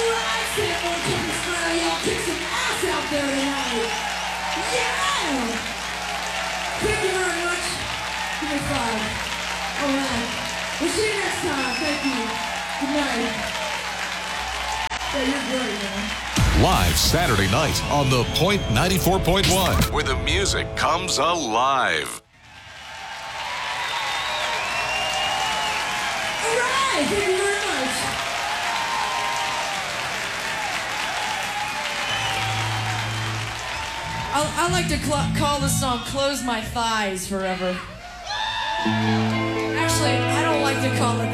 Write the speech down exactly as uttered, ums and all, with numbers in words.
right, Samuel Chicken Smile, y'all kick some ass out there tonight. Yeah! Thank you very much. Give me five. All right. We'll see you next time. Thank you. Good night. Yeah, you're great, man. Live Saturday night on The Point ninety-four point one, where the music comes alive. All right. Thank you very much. I, I like to cl- call this song Close My Thighs Forever. Actually, I don't like to call it that.